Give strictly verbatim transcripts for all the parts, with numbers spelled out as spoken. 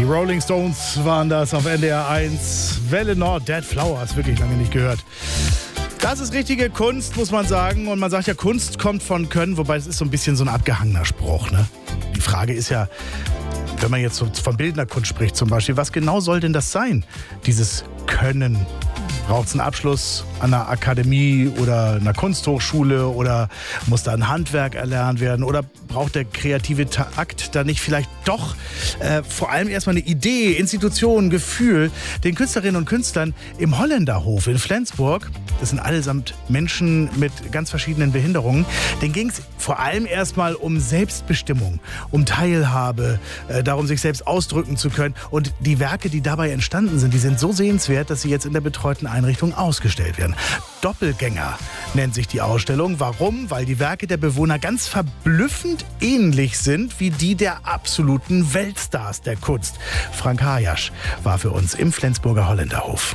Rolling Stones waren das auf N D R eins. Welle Nord, Dead Flowers, wirklich lange nicht gehört. Das ist richtige Kunst, muss man sagen. Und man sagt ja, Kunst kommt von Können, wobei es ist so ein bisschen so ein abgehangener Spruch, ne? Die Frage ist ja, wenn man jetzt so von bildender Kunst spricht zum Beispiel, was genau soll denn das sein, dieses Können? Braucht es einen Abschluss an einer Akademie oder einer Kunsthochschule oder muss da ein Handwerk erlernt werden oder braucht der kreative Akt da nicht vielleicht doch äh, vor allem erstmal eine Idee, Institution, Gefühl? Den Künstlerinnen und Künstlern im Holländerhof in Flensburg, das sind allesamt Menschen mit ganz verschiedenen Behinderungen, denen ging es vor allem erstmal um Selbstbestimmung, um Teilhabe, äh, darum sich selbst ausdrücken zu können. Und die Werke, die dabei entstanden sind, die sind so sehenswert, dass sie jetzt in der betreuten Einrichtung ausgestellt werden. Doppelgänger nennt sich die Ausstellung. Warum? Weil die Werke der Bewohner ganz verblüffend ähnlich sind wie die der absoluten Weltstars der Kunst. Frank Hajasch war für uns im Flensburger Holländerhof.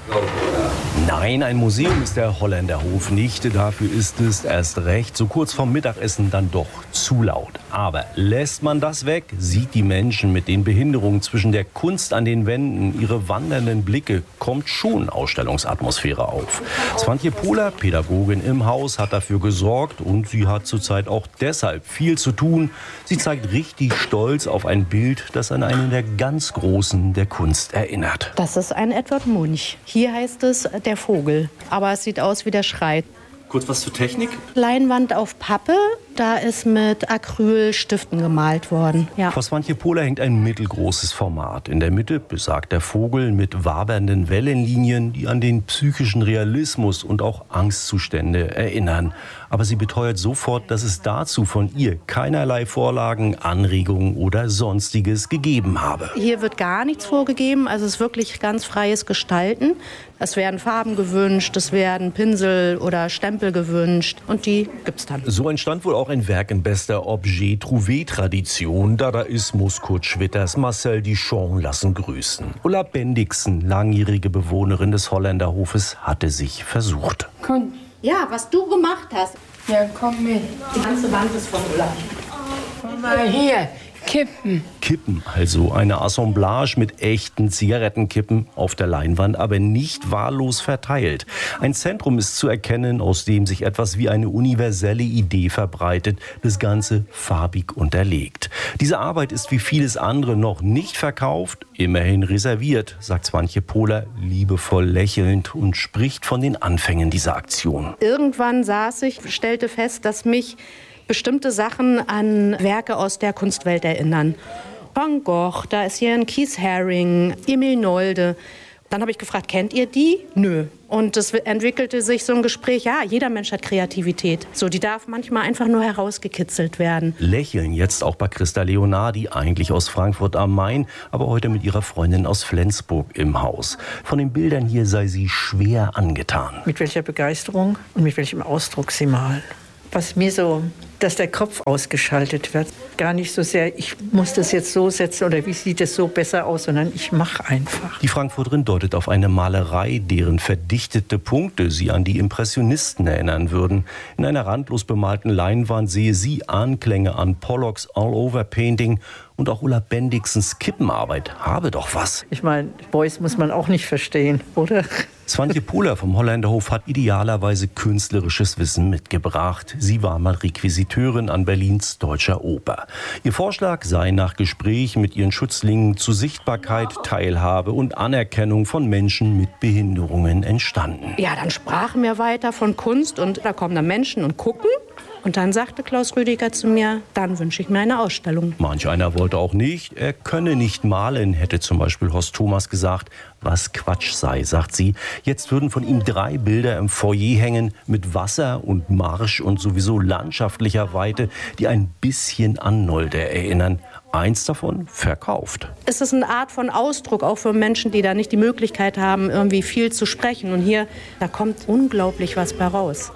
Nein, ein Museum ist der Holländerhof nicht. Dafür ist es erst recht so kurz vorm Mittagessen dann doch zu laut. Aber lässt man das weg, sieht die Menschen mit den Behinderungen zwischen der Kunst an den Wänden, ihre wandernden Blicke, kommt schon Ausstellungsatmosphäre auf. Swantje Pohler, Pädagogin im Haus, hat dafür gesorgt und sie hat zurzeit auch deshalb viel zu tun. Sie zeigt richtig stolz auf ein Bild, das an einen der ganz Großen der Kunst erinnert. Das ist ein Edward Munch. Hier heißt es der Vogel, aber es sieht aus wie der Schrei. Kurz was zur Technik? Leinwand auf Pappe, da ist mit Acrylstiften gemalt worden. Ja. Vor Swantje Pohler hängt ein mittelgroßes Format. In der Mitte besagt der Vogel mit wabernden Wellenlinien, die an den psychischen Realismus und auch Angstzustände erinnern. Aber sie beteuert sofort, dass es dazu von ihr keinerlei Vorlagen, Anregungen oder Sonstiges gegeben habe. Hier wird gar nichts vorgegeben, also es ist wirklich ganz freies Gestalten. Es werden Farben gewünscht, es werden Pinsel oder Stempel gewünscht und die gibt's dann. So entstand wohl auch ein Werk in bester Objet-Trouvé-Tradition. Dadaismus, Kurt Schwitters, Marcel Duchamp lassen grüßen. Ulla Bendixen, langjährige Bewohnerin des Holländerhofes, hatte sich versucht. Komm. Ja, was du gemacht hast. Ja, komm mit. Die ganze Wand ist von Ulla. Komm mal hier. Kippen. Kippen, also eine Assemblage mit echten Zigarettenkippen auf der Leinwand, aber nicht wahllos verteilt. Ein Zentrum ist zu erkennen, aus dem sich etwas wie eine universelle Idee verbreitet, das Ganze farbig unterlegt. Diese Arbeit ist wie vieles andere noch nicht verkauft, immerhin reserviert, sagt Swantje Pohler liebevoll lächelnd und spricht von den Anfängen dieser Aktion. Irgendwann saß ich, stellte fest, dass mich bestimmte Sachen an Werke aus der Kunstwelt erinnern. Van Gogh, da ist hier ein Keith Haring, Emil Nolde. Dann habe ich gefragt, kennt ihr die? Nö. Und es entwickelte sich so ein Gespräch, ja, jeder Mensch hat Kreativität. So, die darf manchmal einfach nur herausgekitzelt werden. Lächeln jetzt auch bei Christa Leonardi, eigentlich aus Frankfurt am Main, aber heute mit ihrer Freundin aus Flensburg im Haus. Von den Bildern hier sei sie schwer angetan. Mit welcher Begeisterung und mit welchem Ausdruck sie malen. Was mir so, dass der Kopf ausgeschaltet wird. Gar nicht so sehr, ich muss das jetzt so setzen oder wie sieht es so besser aus, sondern ich mache einfach. Die Frankfurterin deutet auf eine Malerei, deren verdichtete Punkte sie an die Impressionisten erinnern würden. In einer randlos bemalten Leinwand sehe sie Anklänge an Pollocks All-Over-Painting. Und auch Ulla Bendixens Kippenarbeit habe doch was. Ich meine, Beuys muss man auch nicht verstehen, oder? Swantje Pohler vom Holländerhof hat idealerweise künstlerisches Wissen mitgebracht. Sie war mal Requisiteurin an Berlins Deutscher Oper. Ihr Vorschlag sei nach Gespräch mit ihren Schützlingen zu Sichtbarkeit, Teilhabe und Anerkennung von Menschen mit Behinderungen entstanden. Ja, dann sprachen wir weiter von Kunst und da kommen dann Menschen und gucken. Und dann sagte Klaus Rüdiger zu mir, dann wünsche ich mir eine Ausstellung. Manch einer wollte auch nicht, er könne nicht malen, hätte zum Beispiel Horst Thomas gesagt. Was Quatsch sei, sagt sie. Jetzt würden von ihm drei Bilder im Foyer hängen mit Wasser und Marsch und sowieso landschaftlicher Weite, die ein bisschen an Nolde erinnern. Eins davon verkauft. Es ist eine Art von Ausdruck, auch für Menschen, die da nicht die Möglichkeit haben, irgendwie viel zu sprechen. Und hier, da kommt unglaublich was bei raus.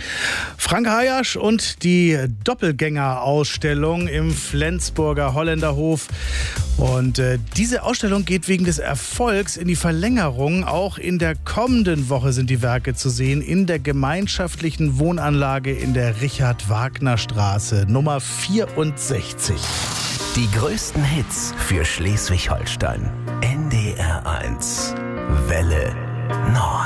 Frank Hajasch und die Doppelgänger-Ausstellung im Flensburger Holländerhof. Und äh, diese Ausstellung geht wegen des Erfolgs in die Verlängerung. Auch in der kommenden Woche sind die Werke zu sehen in der gemeinschaftlichen Wohnanlage in der Richard-Wagner-Straße Nummer vierundsechzig. Die größten Hits für Schleswig-Holstein. N D R eins. Welle Nord.